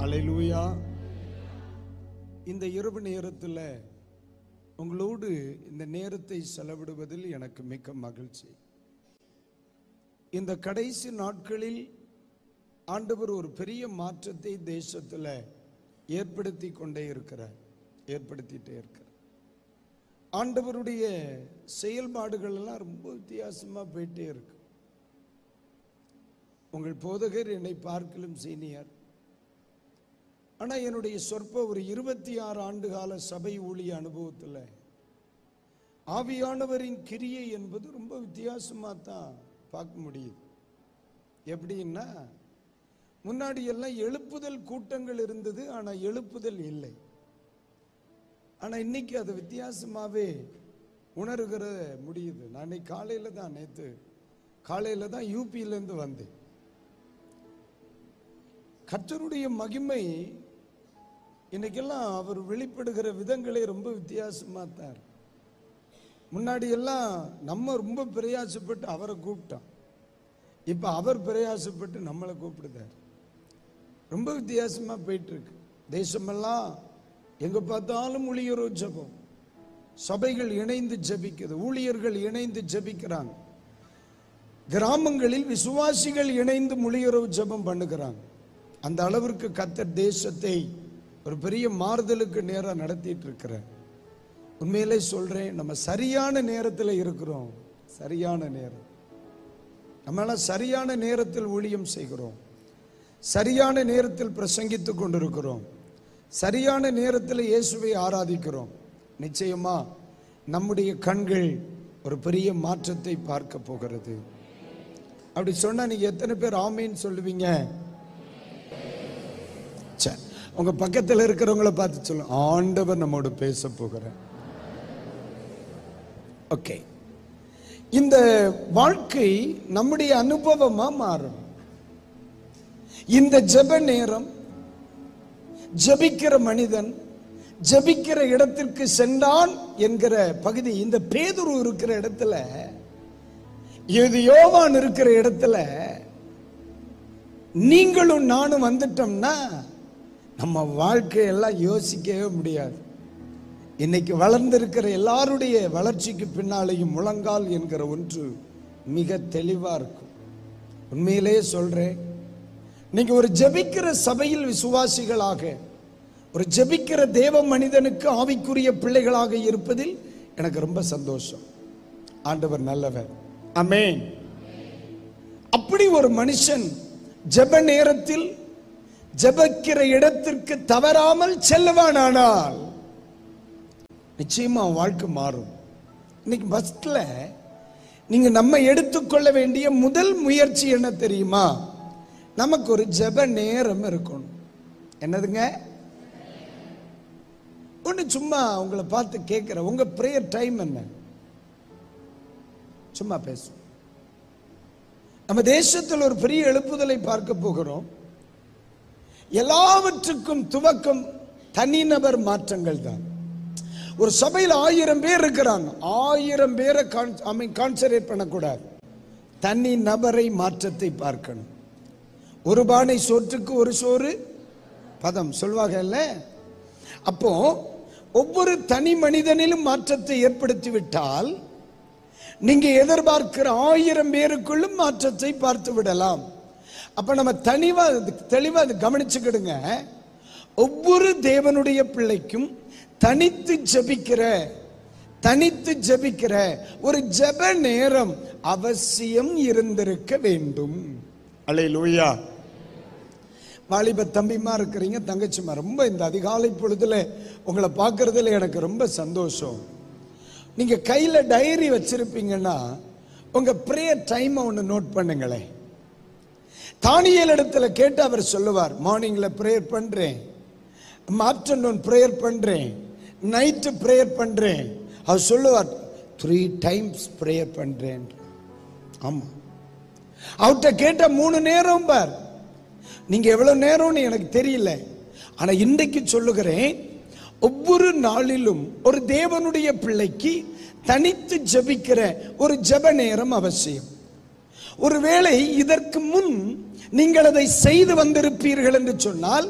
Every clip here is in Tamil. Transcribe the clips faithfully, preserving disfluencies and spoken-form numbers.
அல்லேலூயா. இந்த இரவு நேரத்தில் உங்களோடு இந்த நேரத்தை செலவிடுவதில் எனக்கு மிக்க மகிழ்ச்சி. இந்த கடைசி நாட்களில் ஆண்டவர் ஒரு பெரிய மாற்றத்தை தேசத்தில் ஏற்படுத்தி கொண்டே இருக்கிறார், ஏற்படுத்திட்டே இருக்கிறார். ஆண்டவருடைய செயல்பாடுகள் எல்லாம் ரொம்ப வித்தியாசமா போயிட்டே இருக்கு. உங்கள் போதகர் என்னை பார்க்கலும் சீனியர், ஆனா என்னுடைய சொற்ப ஒரு இருபத்தி ஆறு ஆண்டு கால சபை ஊழிய அனுபவத்தில் ஆவியானவரின் கிரியை என்பது ரொம்ப வித்தியாசமா தான் பார்க்க முடியுது. எப்படின்னா, முன்னாடி எல்லாம் எழுப்புதல் கூட்டங்கள் இருந்தது, ஆனா எழுப்புதல் இல்லை. ஆனா இன்னைக்கு அது வித்தியாசமாவே உணர்கிற முடியுது. நான் இன்னைக்கு காலையில தான் நேற்று காலையில தான் யூபியிலேருந்து வந்தேன். கர்த்தருடைய மகிமை இன்னைக்கெல்லாம் அவர் வெளிப்படுகிற விதங்களே ரொம்ப வித்தியாசமா தான். முன்னாடி எல்லாம் நம்ம ரொம்ப பிரயாசப்பட்டு அவரை கூப்பிட்டோம், இப்ப அவர் பிரயாசப்பட்டு நம்மளை கூப்பிடுதார். ரொம்ப வித்தியாசமா போயிட்டு இருக்கு. தேசமெல்லாம் எங்க பார்த்தாலும் ஊழியரோ ஜெபம், சபைகள் இணைந்து ஜெபிக்குது, ஊழியர்கள் இணைந்து ஜெபிக்கிறாங்க. கிராமங்களில் விசுவாசிகள் இணைந்து ஊழியரோ ஜெபம் பண்ணுகிறாங்க. அந்த அளவிற்கு கர்த்தர் தேசத்தை ஒரு பெரிய மாறுதலுக்கு நேரம் நடத்திட்டு இருக்கிறார். உண்மையிலே சொல்றேன், நம்ம சரியான நேரத்தில் இருக்கிறோம். சரியான நேரம், நம்மளால சரியான நேரத்தில் ஊழியம் செய்கிறோம், சரியான நேரத்தில் பிரசங்கித்துக் கொண்டிருக்கிறோம், சரியான நேரத்தில் இயேசுவை ஆராதிக்கிறோம். நிச்சயமா நம்முடைய கண்கள் ஒரு பெரிய மாற்றத்தை பார்க்க போகிறது. அப்படி சொன்னா நீங்க எத்தனை பேர் ஆமீன் சொல்லுவீங்க? உங்க பக்கத்தில் இருக்கிறவங்கள பார்த்து சொல்லுங்க, ஆண்டவர் நம்மோடு பேச போகிறார். ஓகே, இந்த வாழ்க்கை நம்முடைய அனுபவமா மாறும். இந்த ஜெப நேரம், ஜெபிக்கிற மனிதன் ஜெபிக்கிற இடத்திற்கு சென்றான் என்கிற பகுதி, இந்த பேதுரு இருக்கிற இடத்துல, இது யோவான் இருக்கிற இடத்துல நீங்களும் நானும் வந்துட்டோம்னா நம்ம வாழ்க்கையெல்லாம் யோசிக்கவே முடியாது. இன்னைக்கு வளர்ந்திருக்கிற எல்லாருடைய வளர்ச்சிக்கு பின்னாலேயும் முழங்கால் என்கிற ஒன்று மிக தெளிவா இருக்கும். உண்மையிலேயே சொல்றேன், நீங்க ஒரு ஜெபிக்கிற சபையில் விசுவாசிகளாக, ஒரு ஜெபிக்கிற தேவ மனிதனுக்கு ஆவிக்குரிய பிள்ளைகளாக இருப்பதில் எனக்கு ரொம்ப சந்தோஷம். ஆண்டவர் நல்லவர். ஆமென். அப்படி ஒரு மனுஷன் ஜெப நேரத்தில் ஜெபிக்கிற இடத்திற்கு தவறாமல் செல்லுவானானால் நிச்சயமா வாழ்க்கை மாறும். இன்னைக்கு பஸ்ல நீங்க நம்ம எடுத்துக்கொள்ள வேண்டிய முதல் முயற்சி என்ன தெரியுமா? நமக்கு ஒரு ஜெப நேரம் இருக்கணும். என்னதுங்க? ஒண்ணு சும்மா உங்களை பார்த்து கேட்கிற, உங்க பிரேயர் டைம் என்ன? சும்மா பேசு. நம்ம தேசத்தில் ஒரு பெரிய எழுப்புதலை பார்க்க போகிறோம். எல்லாவற்றுக்கும் துவக்கம் தனிநபர் மாற்றங்கள் தான். ஒரு சபையில் ஆயிரம் பேர் இருக்கிறாங்க, ஆயிரம் பேரை கான்சன்ட்ரேட் பண்ணக்கூடாது, தனி நபரை மாற்றத்தை பார்க்கணும். ஒரு பானை சோற்றுக்கு ஒரு சோறு பதம் சொல்வாங்கல்ல. அப்போ ஒவ்வொரு தனி மனிதனிலும் மாற்றத்தை ஏற்படுத்தி விட்டால் நீங்க எதிர்பார்க்கிற ஆயிரம் பேருக்குள்ளும் மாற்றத்தை பார்த்து விடலாம். அப்ப நம்ம தனிவா தெளிவா கவனிச்சுக்கிடுங்க. ஒவ்வொரு தேவனுடைய பிள்ளைக்கும் தனித்து ஜெபிக்கிற தனித்து ஜெபிக்கிற ஒரு ஜெப நேரம் அவசியம் இருந்திருக்க வேண்டும். அல்லேலூயா. வாலிப தம்பிமா இருக்கிறீங்க, தங்கச்சிமா, ரொம்ப இந்த அதிகாலை பொழுதுல உங்களை பார்க்கறதுல எனக்கு ரொம்ப சந்தோஷம். நீங்க கையில டைரி வச்சிருப்பீங்கன்னா உங்க பிரேயர் டைம் ஒன்று நோட் பண்ணுங்களேன். தானியேல் இடத்துல கேட்டு அவர் சொல்லுவார், மார்னிங்ல பிரேயர் பண்றேன், ஆஃப்டர்நூன் பிரேயர் பண்றேன், நைட்டு பிரேயர் பண்றேன். அவர் சொல்லுவார், த்ரீ டைம்ஸ் பிரேயர் பண்றேன். ஆமா, அவர்கிட்ட கேட்ட மூணு நேரம் பார். நீங்க எவ்வளவு நேரம்னு எனக்கு தெரியல, ஆனா இன்றைக்கு சொல்லுகிறேன், ஒவ்வொரு நாளிலும் ஒரு தேவனுடைய பிள்ளைக்கு தனித்து ஜெபிக்கிற ஒரு ஜெப நேரம் அவசியம். ஒருவேளை இதற்கு முன் நீங்கள் அதை செய்து வந்திருப்பீர்கள் என்று சொன்னால்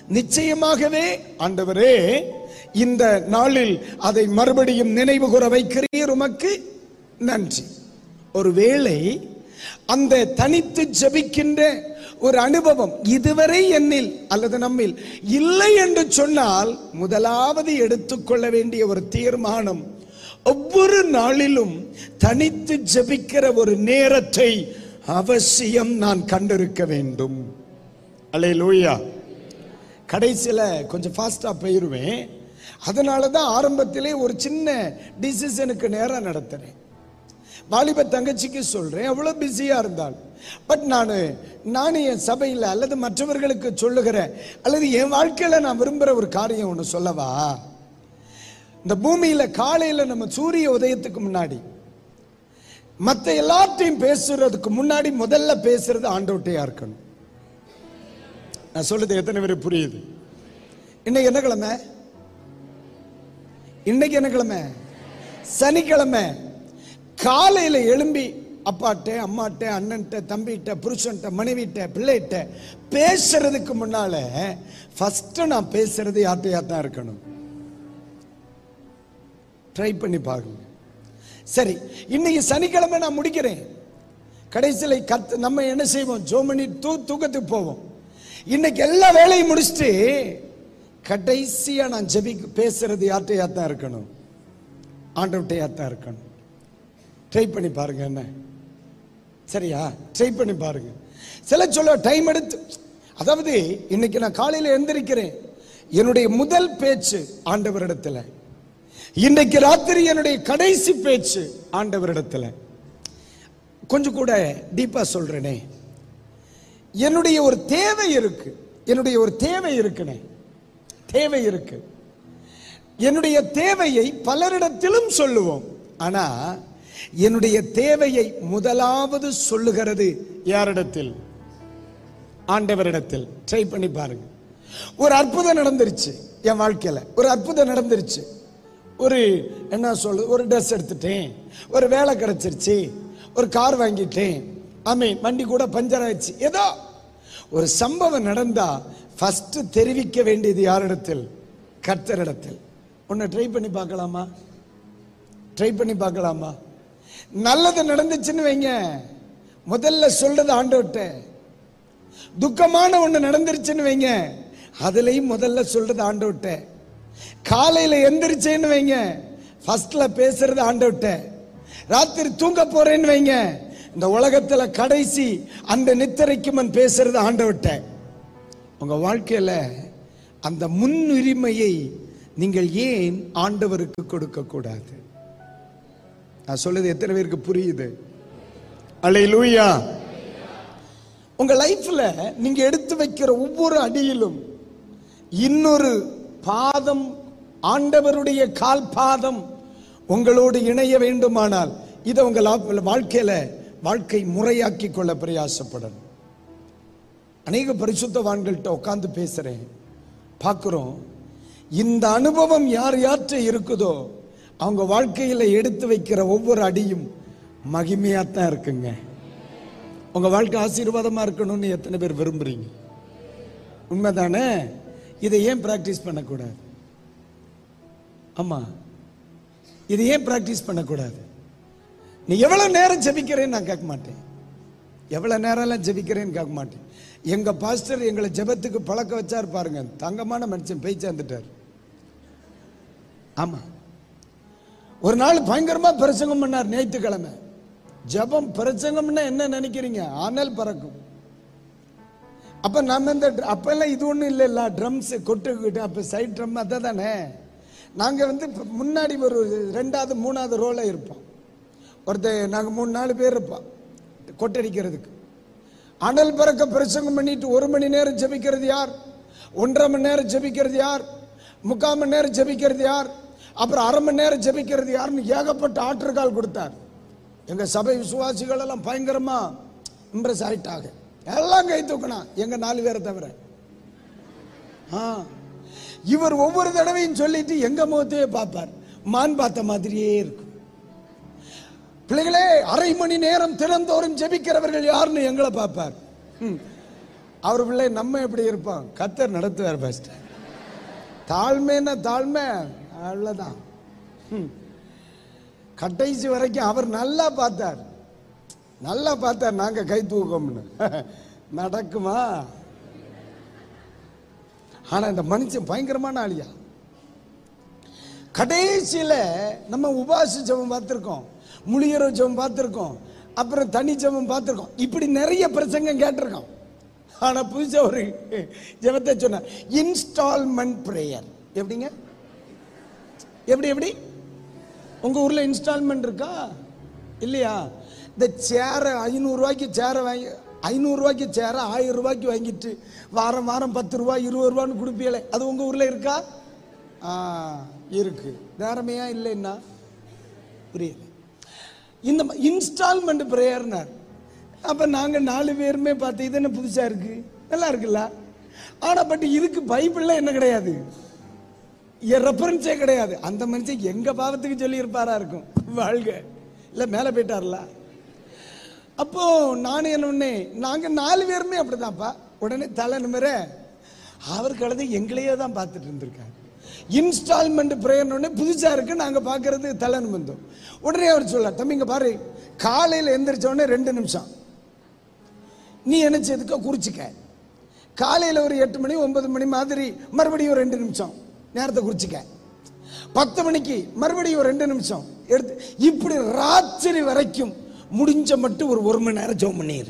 நிச்சயமாகவே ஆண்டவரே இந்த நாளில் அதை மறுபடியும் நினைவு கூற வைக்கிறீர், உமக்கு நன்றி. ஒருவேளை அந்த தனித்து ஜெபிக்கின்ற ஒரு அனுபவம் இதுவரை என்னில் அல்லது நம்மில் இல்லை என்று சொன்னால், முதலாவது எடுத்துக்கொள்ள வேண்டிய ஒரு தீர்மானம், ஒவ்வொரு நாளிலும் தனித்து ஜெபிக்கிற ஒரு நேரத்தை அவசியம் நான் கண்டிருக்க வேண்டும். அல்லேலூயா. கடைசியில கொஞ்சம் ஃபாஸ்டா போயிருவேன். அதனாலதான் ஆரம்பத்திலே ஒரு சின்ன டிசிஷனுக்கு நேரம் நடத்துறேன். வாலிப தங்கச்சிக்கு சொல்றேன், அவ்வளவு பிஸியா இருந்தால், பட் நான் நான் என் சபையில் அல்லது மற்றவர்களுக்கு சொல்லுகிறேன், அல்லது என் வாழ்க்கையில நான் விரும்புற ஒரு காரியம் ஒன்று சொல்லவா. இந்த பூமியில காலையில நம்ம சூரிய உதயத்துக்கு முன்னாடி மற்ற எல்லாத்தையும் பேசுறதுக்கு முன்னாடி முதல்ல பேசுறது ஆண்டவர்ட்டயா இருக்கணும். நான் சொல்றது எத்தனை பேர் புரியுது? இன்னைக்கு என்ன கிழமை? இன்னைக்கு என்ன கிழமை? சனிக்கிழமை. காலையில எழும்பி அப்பாட்ட, அம்மாட்ட, அண்ணன்ட்ட, தம்பிட்ட, புருஷன்ட்ட, மனைவிட்ட, பிள்ளைகிட்ட பேசுறதுக்கு முன்னால ஃபர்ஸ்ட் நான் பேசுறது யார்ட்டையா தான் இருக்கணும். ட்ரை பண்ணி பாருங்க. சரி, இன்னைக்கு சனிக்கிழமை நான் முடிக்கிறேன். கடைசியில கத்து நம்ம என்ன செய்வோம்? ஜோமணி தூ தூக்கத்துக்கு போவோம். இன்னைக்கு எல்லா வேலையும் முடிச்சுட்டு கடைசியா நான் ஜெபி பேசுறது யார்ட்டையா தான் இருக்கணும்? ஆண்டவர்ட்டையா தான் இருக்கணும். ட்ரை பண்ணி பாருங்க. என்ன சரியா? ட்ரை பண்ணி பாருங்க. சில சொல்ல டைம் எடுத்து, அதாவது இன்னைக்கு நான் காலையில எழுந்திருக்கிறேன், என்னுடைய முதல் பேச்சு ஆண்டவரிடத்துல. இன்னைக்கு ராத்திரி என்னுடைய கடைசி பேச்சு ஆண்டவரிடத்துல. கொஞ்சம் கூட டீப்பா சொல்றேனே, என்னுடைய ஒரு தேவை இருக்கு. என்னுடைய ஒரு தேவை இருக்குனே, தேவை இருக்கு. என்னுடைய தேவையை பலரிடத்திலும் சொல்லுவோம். ஆனா என்னுடைய தேவையை முதலாவது சொல்லுகிறது யாரிடத்தில்? ஆண்டவரிடத்தில். ட்ரை பண்ணி பாருங்க. ஒரு அற்புதம் நடந்துருச்சு என் வாழ்க்கையில. ஒரு அற்புதம் நடந்துருச்சு. ஒரு என்ன சொல்ல, ஒரு ட்ரெஸ் எடுத்துட்டேன், ஒரு வேலை கிடைச்சிருச்சு, ஒரு கார் வாங்கிட்டேன், ஆமீன், வண்டி கூட பஞ்சர் ஆயிடுச்சு. ஏதோ ஒரு சம்பவம் நடந்தா ஃபர்ஸ்ட் தெரிவிக்க வேண்டியது யாரிடத்தில்? கர்த்தரிடத்தில். ஒன்னு ட்ரை பண்ணி பார்க்கலாமா? ட்ரை பண்ணி பார்க்கலாமா? நல்லது நடந்துச்சுன்னு வைங்க, முதல்ல சொல்றது ஆண்டவர்ட்ட. துக்கமான ஒண்ணு நடந்துருச்சுன்னு வைங்க, அதுலயும் முதல்ல சொல்றது ஆண்டவர்ட்ட. காலையில எந்திரிச்சேன்னு வைங்க, ஃபர்ஸ்ட்ல பேசுறது ஆண்டவர்ட்ட. ராத்திரி தூங்க போறேன்னு வைங்க, இந்த உலகத்துல கடைசி அந்த நித்திரைக்கு முன் பேசுறது ஆண்டவர்ட்ட. உங்க வாழ்க்கையில அந்த முன்னுரிமையை நீங்கள் ஏன் ஆண்டவருக்கு கொடுக்க கூடாது? நான் சொல்றது எத்தனை பேருக்கு புரியுது? அல்லேலூயா. உங்க லைஃப்ல நீங்க எடுத்து வைக்கிற ஒவ்வொரு அடியிலும் இன்னொரு பாதம், ஆண்டவருடைய கால் பாதம் உங்களோடு இணைய வேண்டுமானால் இதை உங்க வாழ்க்கையில வாழ்க்கை முறையாக்கி கொள்ள பிரயாசப்படணும். அநேக பரிசுத்தவான்கள்ட்ட உட்கார்ந்து பேசுறேன், பார்க்கிறோம். இந்த அனுபவம் யார் யார்கிட்ட இருக்குதோ அவங்க வாழ்க்கையில எடுத்து வைக்கிற ஒவ்வொரு அடியும் மகிமையாத்தான் இருக்குங்க. உங்க வாழ்க்கை ஆசீர்வாதமா இருக்கணும்னு எத்தனை பேர் விரும்புறீங்க? உண்மைதானே? இதை ஏன் பிராக்டிஸ் பண்ணக்கூடாது? ஆமா, இதை ஏன் பிராக்டிஸ் பண்ணக்கூடாது? நீ எவ்வளவு நேரம் ஜெபிக்கிறேன்னு நான் கேட்க மாட்டேன். எவ்வளவு நேரம் எல்லாம் ஜெபிக்கிறேன்னு கேட்க மாட்டேன். எங்க பாஸ்டர் எங்களை ஜெபத்துக்கு பழக்க வச்சார் பாருங்க, தங்கமான மனுஷன் போய் சேர்ந்துட்டார். ஆமா, ஒரு நாள் பயங்கரமா பிரசங்கம் பண்ணார் ஞாயிற்றுக்கிழமை. ஜெபம் பிரசங்கம்னா என்ன நினைக்கிறீங்க? ஆனல் பறக்கும். அப்ப நம்ம இந்த அப்ப எல்லாம் இது ஒண்ணும் இல்லை இல்ல, ட்ரம்ஸ் கொட்டுக்கிட்டு அப்ப சைட் ட்ரம் அதானே. நாங்க வந்து முன்னாடி ஒரு ரெண்டாவது மூணாவது ரோல இருப்போம். ஒருத்தர் நாங்க மூணு நாலு பேர் இருப்போம் கொட்டடிக்கிறதுக்கு. அனல் பறக்க பிரசங்கம் பண்ணிட்டு ஒரு மணி நேரம் ஜெபிக்கிறது யார்? ஒன்றரை மணி நேரம் ஜெபிக்கிறது யார்? முக்கால் மணி நேரம் ஜெபிக்கிறது யார்? அப்புறம் அரை மணி நேரம் ஜெபிக்கிறது யாருன்னு ஏகப்பட்ட ஆற்றுக்கால் கொடுத்தார். எங்க சபை விசுவாசிகள் எல்லாம் பயங்கரமா இம்ப்ரெஸ் ஆயிட்டாங்க. எல்லாம் கை தூக்கினா எங்க நாலு பேரை தவிர. இவர் ஒவ்வொரு தடவையும் சொல்லிட்டு எங்க முகத்தையே பார்ப்பார், மான் பார்த்த மாதிரியே இருக்கும். பிள்ளைகளே, அரை மணி நேரம் தினந்தோறும் ஜெபிக்கிறவர்கள் யாருன்னு எங்களை பார்ப்பார். அவர் பிள்ளை நம்ம எப்படி இருப்போம்? கர்த்தர் நடத்துவார். ஃபர்ஸ்ட் தாழ்மைன்னா தாழ்மை, அவ்வளவுதான். கடைசி வரைக்கும் அவர் நல்லா பார்த்தார், நல்லா பார்த்தார். நாங்க கை தூக்கம்னு நடக்குமா? ஆனா இந்த மனுஷன் பயங்கரமான ஆளியா. கடைசியில நம்ம உபாச ஜெபம் பார்த்திருக்கோம், முழியரவு ஜெபம் பார்த்திருக்கோம், அப்புறம் தனி ஜெபம் பார்த்திருக்கோம், இப்படி நிறைய பிரசங்கம் கேட்டிருக்கோம். ஆனா புதுசா ஒரு ஜெபத்தை சொன்னார், இன்ஸ்டால்மெண்ட் பிரேயர். எப்படிங்க? எப்படி எப்படி? உங்க ஊர்ல இன்ஸ்டால்மெண்ட் இருக்கா இல்லையா? இந்த சேரை ஐநூறு ரூபாய்க்கு சேரை வாங்கி ஐநூறு ரூபாய்க்கு சேரை ஆயிரம் ரூபாய்க்கு வாங்கிட்டு வாரம் வாரம் பத்து ரூபாய் இருபது ரூபான்னு கொடுப்பீங்களே, அது உங்க ஊர்ல இருக்கா? ஆ இருக்கு. நேரமையா இல்லைன்னா புரியல. இந்த இன்ஸ்டால்மெண்ட் பிரேயர்னார். அப்ப நாங்க நாலு பேருமே பார்த்து இது என்ன புதுசா இருக்கு, நல்லா இருக்குல்ல. ஆனா பட் இதுக்கு பைபிள்ல என்ன கிடையாது, ரெஃபரன்ஸே கிடையாது. அந்த மனுஷன் எங்க பாவத்துக்கு சொல்லி இருப்பாரா இருக்கும், வாழ்க இல்ல மேல போயிட்டார்ல. அப்போ நானும் என்ன ஒண்ணே, நாங்க நாலு பேருமே அப்படிதான்ப்பா. உடனே தலை நிமிர அவர் கலந்து எங்களையே தான் பார்த்துட்டு இருந்திருக்காரு. இன்ஸ்டால்மெண்ட் பிரேயர்னு புதுசா இருக்கு, நாங்க பாக்குறது தலை நிமிந்தோம். உடனே அவர் சொல்ல, தம்பி இங்க பாரு, காலையில எந்திரிச்ச உடனே ரெண்டு நிமிஷம் நீ என்ன செய்துக்க குறிச்சிக்க, காலையில ஒரு எட்டு மணி ஒன்பது மணி மாதிரி மறுபடியும் ரெண்டு நிமிஷம் நேரத்தை குறிச்சிக்க, பத்து மணிக்கு மறுபடியும் ஒரு ரெண்டு நிமிஷம் எடுத்து, இப்படி ராத்திரி வரைக்கும் முடிஞ்ச மட்டும் ஒரு ஒரு மணி நேரம் ஜெபம் பண்ணிரு.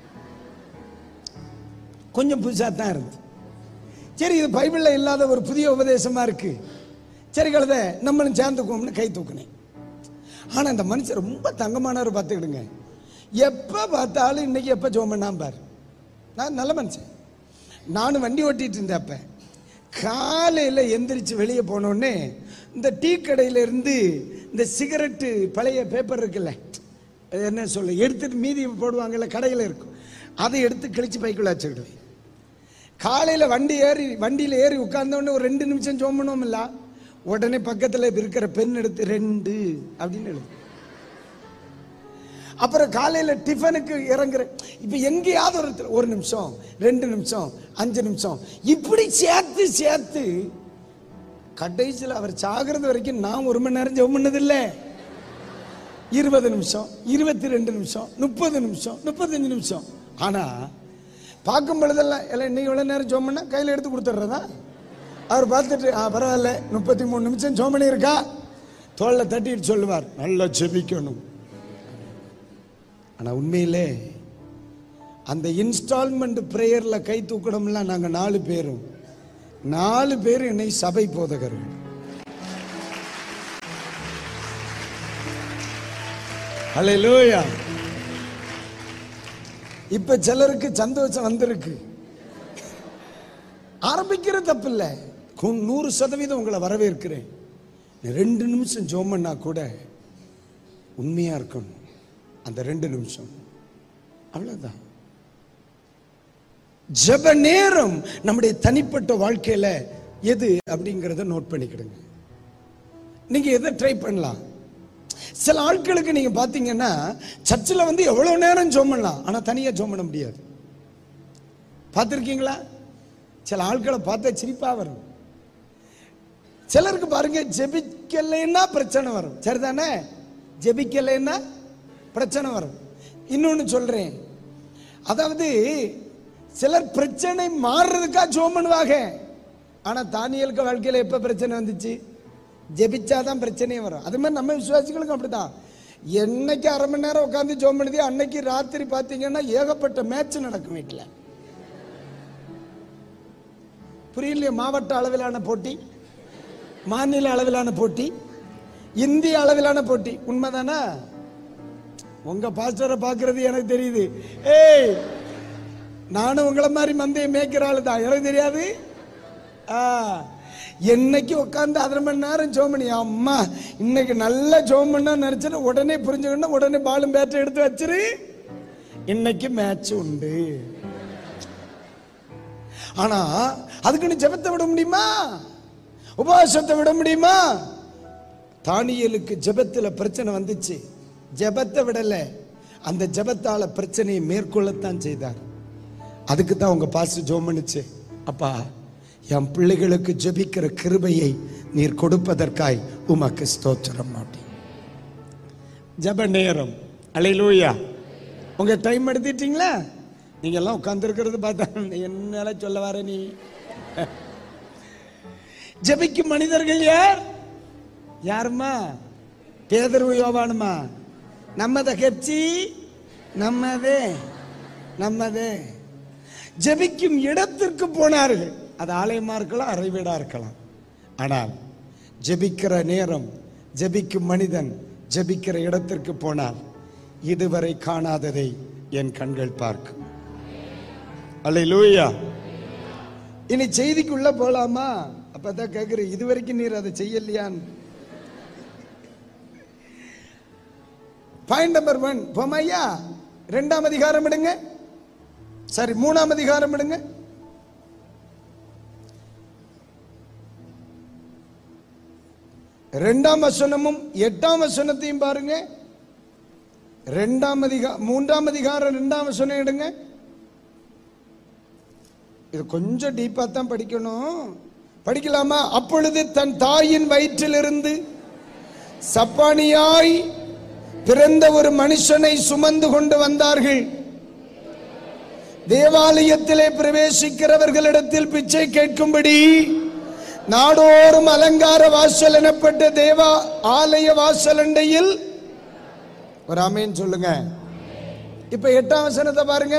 கொஞ்சம் புதுசா தான் இருந்து, சரி இது பைபிள்ல இல்லாத ஒரு புதிய உபதேசமா இருக்கு, சரி கழுத நம்மளும் சேர்ந்துக்குவோம்னு கை தூக்குனேன். ஆனா இந்த மனுஷன் ரொம்ப தங்கமானவர் பார்த்துக்கிடுங்க. எப்ப பார்த்தாலும் இன்னைக்கு எப்ப ஜெபம் பண்ணாம பாரு. நான் நல்ல மனுஷன், நானும் வண்டி ஓட்டிட்டு இருந்தேன். அப்ப காலையில எந்திரிச்சு வெளியே போனோடனே இந்த டீ கடையில இருந்து இந்த சிகரெட்டு பழைய பேப்பர் இருக்குல்ல, என்ன சொல்ல, எடுத்துட்டு மீதி போடுவாங்கல்ல, கடையில் இருக்கும், அதை எடுத்து கிழிச்சு பைக்குள்ள வச்சுக்கிடுவேன். காலையில வண்டி ஏறி வண்டியில ஏறி உட்கார்ந்தோடனே ஒரு ரெண்டு நிமிஷம் ஜெபம் பண்ணுவோம் இல்ல, உடனே பக்கத்துல இருக்கிற பெண் எடுத்து ரெண்டு அப்படின்னு எழுது. அப்புறம் காலையில டிஃபனுக்கு இறங்குற, இப்ப எங்கேயாவது ஒரு ஒரு நிமிஷம் ரெண்டு நிமிஷம் அஞ்சு நிமிஷம் இப்படி சேர்த்து சேர்த்து கடைசியில் அவர் சாகிறது வரைக்கும் நான் ஒரு மணி நேரம் ஜெபம் பண்ணதில்லை. இருபது நிமிஷம் இருபத்தி ரெண்டு நிமிஷம் முப்பது நிமிஷம் முப்பத்தஞ்சு நிமிஷம். ஆனா பார்க்கும் பொழுதெல்லாம் எல்லாம் இன்னைக்கு எவ்வளவு நேரம் ஜெபம் பண்ணா கையில எடுத்து கொடுத்துட்றதா. அவர் பார்த்துட்டு ஆ பரவாயில்ல முப்பத்தி மூணு நிமிஷம் ஜெபம் பண்ணி இருக்கா, தோல்ல தட்டிட்டு சொல்லுவார், நல்லா ஜெபிக்கணும். ஆனா உண்மையிலே அந்த இன்ஸ்டால்மெண்ட் பிரேயர்ல கை தூக்கணும்ல, நாங்க நாலு பேரும் நாலு பேரும் என்னை சபை போதகர்கள். ஹல்லேலூயா. இப்ப சிலருக்கு சந்தோஷம் வந்திருக்கு. ஆரம்பிக்கிற தப்பு இல்லை, நூறு சதவீதம் உங்களை வரவேற்கிறேன். ரெண்டு நிமிஷம் ஜெபம் பண்ணா கூட உண்மையா இருக்கணும். அந்த ரெண்டு நிமிஷம் அவ்வளவுதான். ஜெப நேரம் நம்முடைய தனிப்பட்ட வாழ்க்கையில எது அப்படிங்கறத நோட் பண்ணிக்கிடுங்க. நீங்க எதை ட்ரை பண்ணலாம். சில ஆட்களுக்கு நீங்க பாத்தீங்கன்னா சர்ச்சில் வந்து எவ்வளவு நேரம் ஜெபம் பண்ணலாம், ஆனா தனியா ஜெபம் பண்ண முடியாது. பார்த்திருக்கீங்களா? சில ஆட்களை பார்த்தா சிரிப்பா வரும். சிலருக்கு பாருங்க ஜெபிக்கலைன்னா பிரச்சனை வரும். சரிதானே? ஜெபிக்கலைன்னா பிரச்சனை வரும். இன்னொன்னு சொல்றேன், அதாவது சிலர் பிரச்சனை மாறுறதுக்கா ஜெபம் பண்ணுவாங்க. ஆனா தானியலுக்கு வாழ்க்கையில எப்ப பிரச்சனை வந்துச்சு? ஜெபிச்சாதான் பிரச்சனையே வரும். அது மாதிரி நம்ம விசுவாசிகளுக்கும் அப்படிதான். என்னைக்கு அரை மணி நேரம் உட்காந்து ஜெபம் பண்ணுது, அன்னைக்கு ராத்திரி பாத்தீங்கன்னா ஏகப்பட்ட மேட்ச் நடக்கும் வீட்டுல. புரியலையே? மாவட்ட அளவிலான போட்டி, மாநில அளவிலான போட்டி, இந்திய அளவிலான போட்டி. உண்மைதானா? உங்க பாஸ்டரை பாக்குறது எனக்கு தெரியுது. ஏய், நானும் உங்களை மாதிரி மந்தையை மேய்க்கிற ஆளு தான், எனக்கு தெரியாது. என்னைக்கு உட்காந்து அரை மணி நேரம் ஜெபம் பண்ணி, அம்மா இன்னைக்கு நல்லா ஜெபம் பண்ணா நினைச்சேன்னு உடனே புரிஞ்சுக்கணும், உடனே பாலும் பேட்டை எடுத்து வச்சிரு, இன்னைக்கு மேட்ச் உண்டு. ஆனா அதுக்குன்னு ஜெபத்தை விட முடியுமா? உபவாசத்தை விட முடியுமா? தானியேலுக்கு ஜெபத்துல பிரச்சனை வந்துச்சு, ஜெபத்தை விடல, அந்த ஜெபத்தால பிரச்சனையை மேற்கொள்ளத்தான் செய்தார். அதுக்கு தான் உங்க பாஸ்டர் ஜெபம் பண்ணுச்சு, அப்பா என் பிள்ளைகளுக்கு ஜெபிக்கிற கிருபையை நீர் கொடுப்பதற்காய் உமக்கு ஸ்தோத்திரம். அப்படி ஜெப நேரம். அல்லேலூயா. உங்க டைம் எடுத்துட்டீங்களா? நீங்க எல்லாம் உட்கார்ந்து இருக்கிறது பார்த்தா என்னால சொல்ல வர நீ. ஜெபிக்கும் மனிதர்கள் யார்? யாருமா? பேதுரு யோவானுமா? நம்மத கட்சி நம்மதே நம்மதே. ஜெபிக்கும் இடத்திற்கு போனார்கள். அது ஆலயமா இருக்கலாம், அறைவீடா இருக்கலாம். ஆனால் ஜெபிக்கிற நேரம், ஜெபிக்கும் மனிதன் ஜெபிக்கிற இடத்திற்கு போனால் இதுவரை காணாததை என் கண்கள் பார்க்கும். அல்லேலூயா. இனி செய்திக்குள்ள போலாமா? அப்பதான் கேக்குற, இதுவரைக்கும் நீர் அதை செய்யலையான்னு. Point number one போமையா. இரண்டாம் அதிகாரம் எடுங்க, சரி மூணாம் அதிகாரம் எடுங்க. இரண்டாம் வசனமும் எட்டாம் வசனத்தையும் பாருங்க. இரண்டாம் அதிகாரம் மூன்றாம் அதிகாரம் இரண்டாம் வசனம் எடுங்க. இது கொஞ்சம் டீப்பா தான் படிக்கணும். படிக்கலாமா? அப்பொழுது தன் தாயின் வயிற்றிலிருந்து சப்பானியாய் பிறந்த ஒரு மனுஷனை சுமந்து கொண்டு வந்தார்கள். தேவாலயத்திலே பிரவேசிக்கிறவர்களிடத்தில் பிச்சை கேட்கும்படி நாடோறும் அலங்கார வாசல் எனப்பட்ட தேவா ஆலய வாசல் அண்டையில். ஒரு ஆமேன் சொல்லுங்க. இப்ப எட்டாம் வசனத்தை பாருங்க.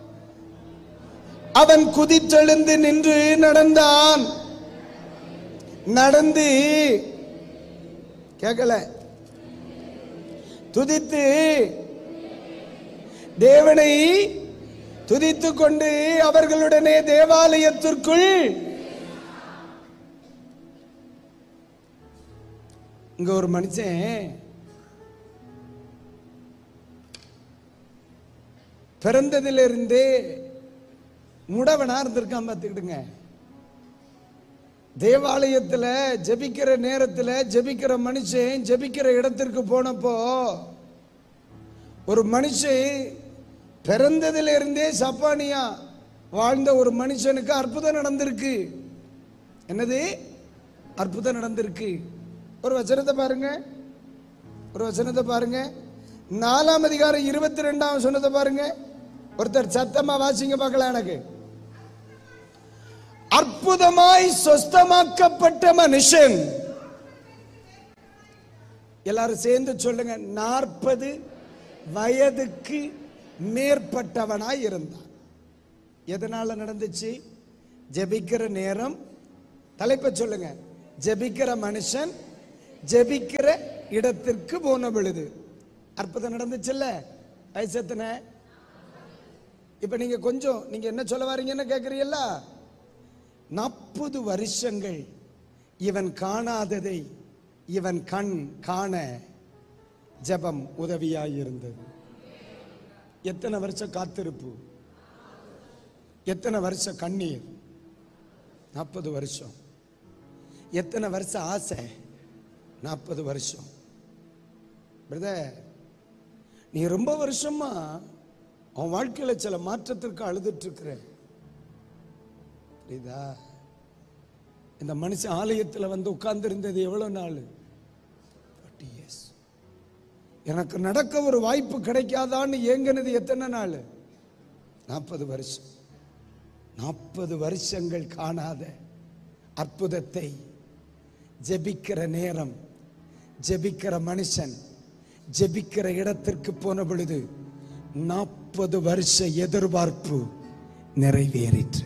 அவன் குதித்தெழுந்து நின்று நடந்தான். நடந்து கேட்கல, துதித்து தேவனை துதித்து கொண்டு அவர்களுடனே தேவாலயத்திற்குள். இங்க ஒரு மனுஷன் பிறந்ததிலிருந்தே முடவனா இருந்திருக்கான். பார்த்துக்கிடுங்க. தேவாலயத்துல ஜெபிக்கிற நேரத்துல ஜெபிக்கிற மனுஷன் ஜெபிக்கிற இடத்திற்கு போனப்போ ஒரு மனுஷன் பிறந்ததிலிருந்தே சப்பானியா வாழ்ந்த ஒரு மனுஷனுக்கு அற்புதம் நடந்திருக்கு. என்னது அற்புதம் நடந்திருக்கு? ஒரு வசனத்தை பாருங்க, ஒரு வசனத்தை பாருங்க. நாலாம் அதிகாரம் இருபத்தி ரெண்டாம் வசனத்தை பாருங்க. ஒருத்தர் சத்தமா வாசிங்க பார்க்கலாம். எனக்கு அற்புதமாய் சொஸ்தமாக்கப்பட்ட மனுஷன். எல்லாரும் சேர்ந்து சொல்லுங்க. நாற்பது வயதுக்கு மேற்பட்டவனாய் இருந்தான். எதனால நடந்துச்சு? ஜெபிக்கிற நேரம். தலைப்பை சொல்லுங்க. ஜெபிக்கிற மனுஷன் ஜெபிக்கிற இடத்திற்கு போன பொழுது அற்புதம் நடந்துச்சுல்ல. வயசு எத்தனை? இப்ப நீங்க கொஞ்சம் நீங்க என்ன சொல்ல வாரீங்கன்னு கேக்குறீல்ல. நாற்பது வருஷங்கள் இவன் காணாததை இவன் கண் காண ஜெபம் உதவியாயிருந்தது. எத்தனை வருஷம் காத்திருப்பு, எத்தனை வருஷம் கண்ணீர், நாற்பது வருஷம். எத்தனை வருஷம் ஆசை, நாற்பது வருஷம். பிரதர், நீ ரொம்ப வருஷமா அவன் வாழ்க்கையில சில மாற்றத்திற்கு அழுதுட்டு இருக்கிற. புரியுதா? இந்த மனுஷன் ஆலயத்தில் வந்து உட்கார்ந்து இருந்தது எவ்வளவு நாள்? எனக்கு நடக்க ஒரு வாய்ப்பு கிடைக்காதான்னு ஏங்கினது எத்தனை நாள்? நாற்பது வருஷம். நாற்பது வருஷங்கள் காணாத அற்புதத்தை ஜெபிக்கிற நேரம், ஜெபிக்கிற மனுஷன் ஜெபிக்கிற இடத்திற்கு போன பொழுது நாற்பது வருஷ எதிர்பார்ப்பு நிறைவேறிற்று.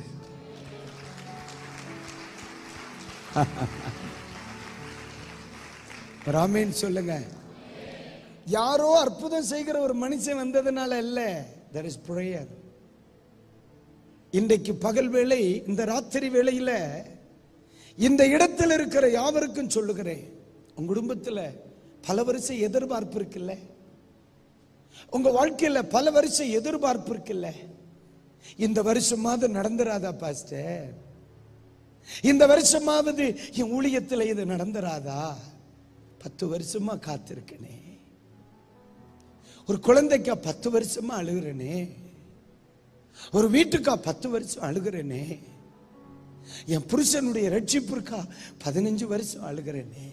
ராமேன் சொல்லுங்க. யாரோ அற்புதம் செய்கிற ஒரு மனுஷன் வந்ததுனால இல்ல. there is prayer. இன்றைக்கு பகல் வேளை, இந்த ராத்திரி வேளையில இந்த இடத்தில் இருக்கிற யாவருக்கும் சொல்லுகிறேன், உங்க குடும்பத்துல பல வருஷம் எதிர்பார்ப்பு இருக்குல்ல, உங்க வாழ்க்கையில பல வருஷம் எதிர்பார்ப்பு இருக்குல்ல. இந்த வருஷமாவது நடந்துராதா பாஸ்டர்? இந்த வருஷமாவது என் ஊழியத்தில் இது நடந்துராதா? பத்து வருஷமா காத்திருக்கனே, ஒரு குழந்தைக்கா பத்து வருஷமா அழுகிறனே, ஒரு வீட்டுக்கா பத்து வருஷம் அழுகிறேனே, என் புருஷனுடைய ரட்சிப்பிற்கா பதினஞ்சு வருஷம் அழுகிறேனே,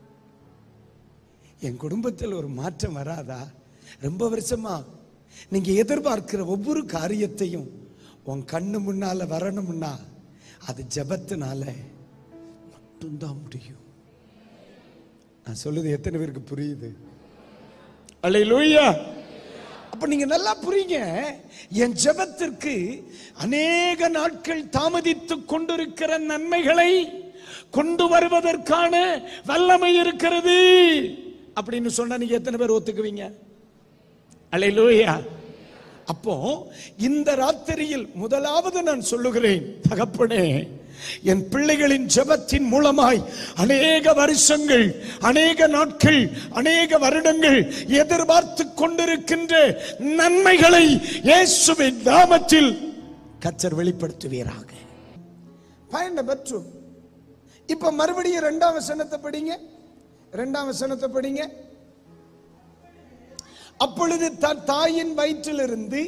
என் குடும்பத்தில் ஒரு மாற்றம் வராதா? ரொம்ப வருஷமா நீங்க எதிர்பார்க்கிற ஒவ்வொரு காரியத்தையும் உன் கண்ணு முன்னால வரணும்னா அது ஜெபத்தினால மட்டும்தான் முடியும். நான் சொல்லுது எத்தனை பேருக்கு புரியுது? அல்லேலூயா. அப்ப நீங்க நல்லா புரியுங்க, என் ஜெபத்திற்கு அநேக நாட்கள் தாமதித்துக் கொண்டிருக்கிற நன்மைகளை கொண்டு வருவதற்கான வல்லமை இருக்கிறது அப்படின்னு சொன்னா நீங்க எத்தனை பேர் ஒத்துக்குவீங்க? அல்லேலூயா. அப்போ இந்த ராத்திரியில் முதலாவது நான் சொல்லுகிறேன், தகப்பனே, என் பிள்ளைகளின் ஜெபத்தின் மூலமாய் அநேக வருஷங்கள், அநேக நாட்கள், அநேக வருடங்கள் எதிர்பார்த்து கொண்டிருக்கின்ற நன்மைகளை இயேசுவின் நாமத்தில் கர்த்தர் வெளிப்படுத்துவீராக. பயண பெற்று இப்ப மறுபடியும் இரண்டாம் வசனத்தை படிங்க. இரண்டாம் வசனத்தை படிங்க. அப்பொழுது தன் தாயின் வயிற்றிலிருந்து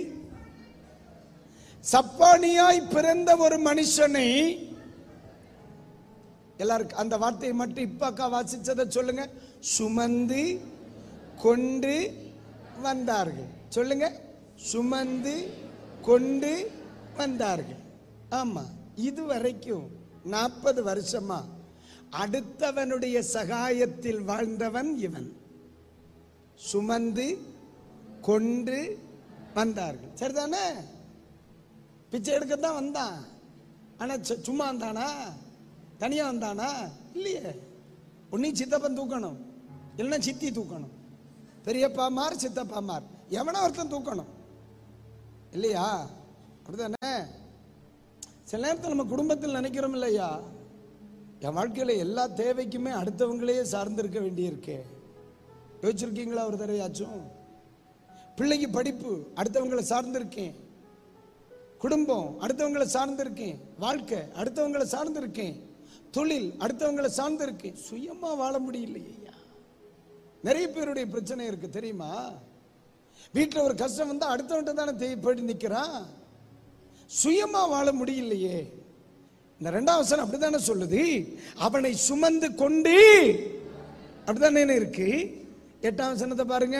சப்பானியாய் பிறந்த ஒரு மனுஷனை, எல்லாருக்கும் அந்த வார்த்தையை மட்டும் இப்ப அக்கா வாசிச்சதை சொல்லுங்க. சுமந்து கொண்டு வந்தார்கள். சொல்லுங்க, சுமந்து கொண்டு வந்தார்கள். ஆமா, இதுவரைக்கும் நாற்பது வருஷமா அடுத்தவனுடைய சகாயத்தில் வாழ்ந்தவன் இவன். சுமந்து கொண்டு வந்தார்கள். சரிதானே? பிச்சை எடுக்கத்தான் வந்தான். ஆனா சும்மா வந்தானா? தனியா வந்தானா? இல்லையே. ஒன்னும் சித்தப்பன் தூக்கணும், இல்லைன்னா சித்தி தூக்கணும், பெரியப்பாமார் சித்தப்பாமார் எவனா ஒருத்தன் தூக்கணும், இல்லையா? அப்படிதானே? சில நேரத்தில் நம்ம குடும்பத்தில் நினைக்கிறோம் இல்லையா, என் வாழ்க்கையில எல்லா தேவைக்குமே அடுத்தவங்களையே சார்ந்திருக்க வேண்டியிருக்கே. யோசிச்சிருக்கீங்களா ஒரு தடவையாச்சும்? பிள்ளைக்கு படிப்பு அடுத்தவங்களை சார்ந்திருக்கேன், குடும்பம் அடுத்தவங்களை சார்ந்திருக்கேன், வாழ்க்கை அடுத்தவங்களை சார்ந்திருக்கேன், தொழில் அடுத்தவங்களை சார்ந்திருக்கேன். சுயமா வாழ முடியலையா? நிறைய பேருடைய பிரச்சனை இருக்கு தெரியுமா? வீட்டில் ஒரு கஷ்டம் வந்தா அடுத்தவன்ட்ட தானே தேவைப்படி நிற்கிறான். சுயமா வாழ முடியலையே. இந்த ரெண்டாம் வசனம் அப்படித்தானே சொல்லுது, அவனை சுமந்து கொண்டு, அப்படித்தானே இருக்கு. எட்டாம் வசனத்தை பாருங்க,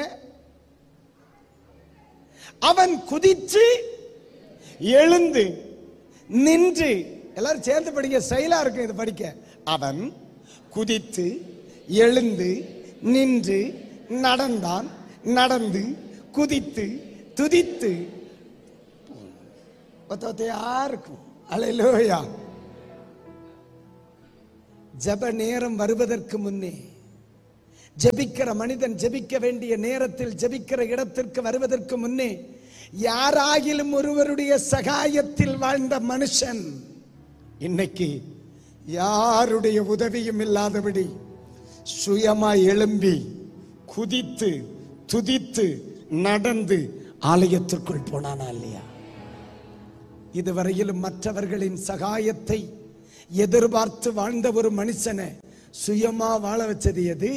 அவன் குதிச்சு எழுந்து நின்று, எல்லாரும் சேர்ந்து படிக்க, செயலா இருக்கு இது படிக்க. அவன் குதித்து எழுந்து நின்று நடந்தான், நடந்து குதித்து துதித்து யாருக்கும். அல்லேலூயா. ஜெப நேரம் வருவதற்கு முன்னே, ஜெபிக்கிற மனிதன் ஜெபிக்க வேண்டிய நேரத்தில் ஜெபிக்கிற இடத்திற்கு வருவதற்கு முன்னே, யாராகிலும் ஒருவருடைய சகாயத்தில் வாழ்ந்த மனுஷன் இன்னைக்கு யாருடைய உதவியும் இல்லாதபடி சுயமாய் எழும்பி குதித்து துதித்து நடந்து ஆலயத்திற்குள் போனானா இல்லையா? இதுவரையிலும் மற்றவர்களின் சகாயத்தை எதிர்பார்த்து வாழ்ந்த ஒரு மனுஷனை சுயமா வாழ வச்சது எது?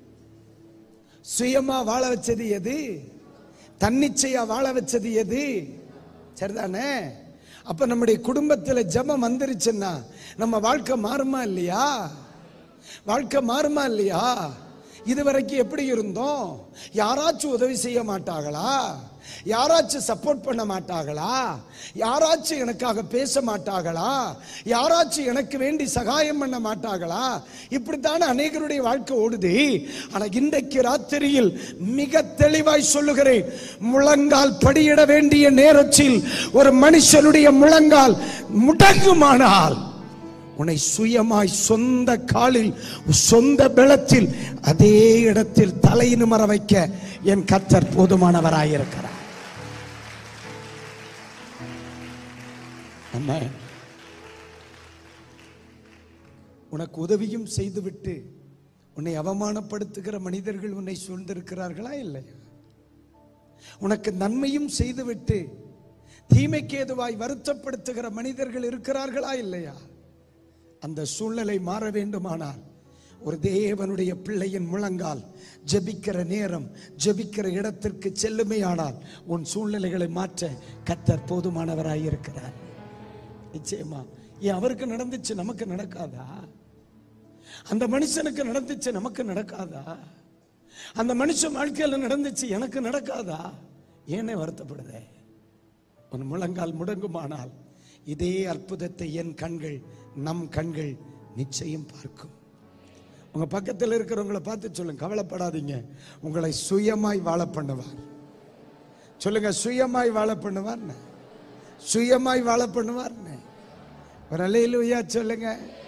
சுயமா வாழ வச்சது எது? தன்னிச்சையா வாழ வச்சது எது? சரிதானே? அப்ப நம்முடைய குடும்பத்தில் ஜெபம் வந்துருச்சுன்னா நம்ம வாழ்க்கை மாறுமா இல்லையா? வாழ்க்கை மாறுமா இல்லையா? இதுவரைக்கும் எப்படி இருந்தோம்? யாராச்சும் உதவி செய்ய மாட்டாங்களா? யாராச்சும் சப்போர்ட் பண்ண மாட்டாங்களா? யாராச்சும் எனக்காக பேச மாட்டாங்களா? யாராச்சும் எனக்கு வேண்டி சகாயம் பண்ண மாட்டாங்களா? இப்படித்தானே அநேகருடைய வாழ்க்கை ஓடுது. ஆனா இன்றைக்கு ராத்திரியில் மிக தெளிவாய் சொல்லுகிறேன், முழங்கால் படியிட வேண்டிய நேரத்தில் ஒரு மனுஷனுடைய முழங்கால் முடங்குமானால் உன்னை சுயமாய் சொந்த காலில் சொந்த பலத்தில் அதே இடத்தில் தலை நிமிர வைக்க என் கர்த்தர் போதுமானவராயிருக்கிறார். உனக்கு உதவியும் செய்துவிட்டு உன்னை அவமானப்படுத்துகிற மனிதர்கள் உன்னை சூழ்ந்திருக்கிறார்களா இல்லையா? உனக்கு நன்மையும் செய்துவிட்டு தீமைக்கு ஏதுவாய் வருத்தப்படுத்துகிற மனிதர்கள் இருக்கிறார்களா இல்லையா? அந்த சூழ்நிலை மாற வேண்டுமானால் ஒரு தேவனுடைய பிள்ளையின் முழங்கால் ஜெபிக்கிற நேரம், ஜெபிக்கிற இடத்திற்கு செல்லுமையானால் உன் சூழ்நிலைகளை மாற்ற கர்த்தர் போதுமானவராய் இருக்கிறார். நிச்சயமா. ஏன் அவருக்கு நடந்துச்சு, நமக்கு நடக்காதா? அந்த மனுஷனுக்கு நடந்துச்சு, நமக்கு நடக்காதா? அந்த மனுஷன் வாழ்க்கையில நடந்துச்சு, எனக்கு நடக்காதா? ஏனே வருத்தப்படுதே? உன் முழங்கால் முடங்குமானால் இதே அற்புதத்தை என் கண்கள், நம் கண்கள் நிச்சயம் பார்க்கும். உங்க பக்கத்தில் இருக்கிறவங்களை பார்த்து சொல்லுங்க, கவலைப்படாதீங்க, உங்களை சுயமாய் வாழ பண்ணுவார். சொல்லுங்க, சுயமாய் வாழ பண்ணுவார், சுயமாய் வாழ பண்ணுவார். ஒரு அல்லேலூயா சொல்லுங்க.